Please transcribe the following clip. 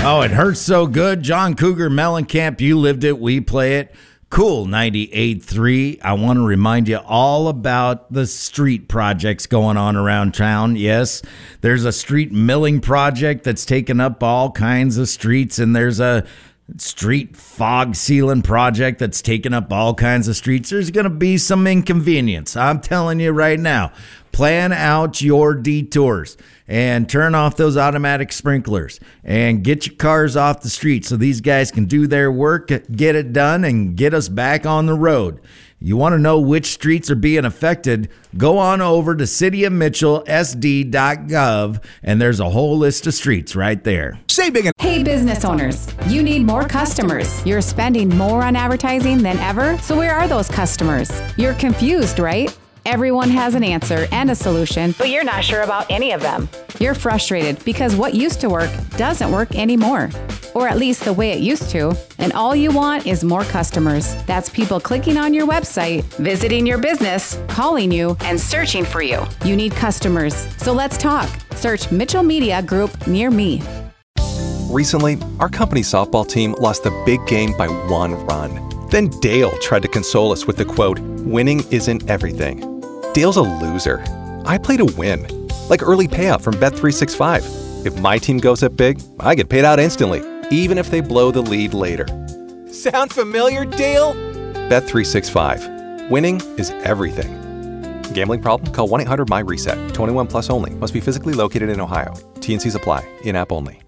Oh, it hurts so good. John Cougar Mellencamp, you lived it, we play it. Cool 98.3. I want to remind you all about the street projects going on around town. Yes, there's a street milling project that's taken up all kinds of streets, and there's a street fog sealing project that's taken up all kinds of streets. There's going to be some inconvenience. I'm telling you right now. Plan out your detours and turn off those automatic sprinklers and get your cars off the street so these guys can do their work, get it done, and get us back on the road. You want to know which streets are being affected? Go on over to cityofmitchellsd.gov, and there's a whole list of streets right there. Hey, business owners, you need more customers. You're spending more on advertising than ever, so where are those customers? You're confused, right? Everyone has an answer and a solution, but you're not sure about any of them. You're frustrated because what used to work doesn't work anymore, or at least the way it used to, and all you want is more customers. That's people clicking on your website, visiting your business, calling you, and searching for you. You need customers, so let's talk. Search Mitchell Media Group near me. Recently, our company softball team lost the big game by 1 run. Then Dale tried to console us with the quote, "Winning isn't everything." Dale's a loser. I play to win, like early payout from Bet365. If my team goes up big, I get paid out instantly, even if they blow the lead later. Sound familiar, Dale? Bet365. Winning is everything. Gambling problem? Call 1-800-MY-RESET. 21 plus only. Must be physically located in Ohio. T&Cs apply. In-app only.